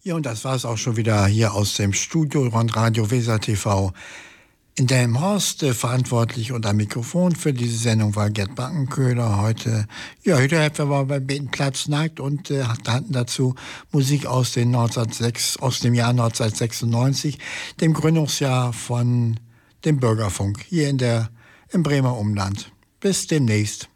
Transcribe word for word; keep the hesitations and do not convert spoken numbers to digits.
Ja, und das war es auch schon wieder hier aus dem Studio und Radio Weser T V. In Delmenhorst äh, verantwortlich und am Mikrofon für diese Sendung war Gerd Backenköhler. Heute, ja, heute haben wir bei Betenplatz nackt und äh, hatten dazu Musik aus, den neunzehnhundertsechs, aus dem Jahr neunzehnhundertsechsundneunzig, dem Gründungsjahr von dem Bürgerfunk hier in der, im Bremer Umland. Bis demnächst.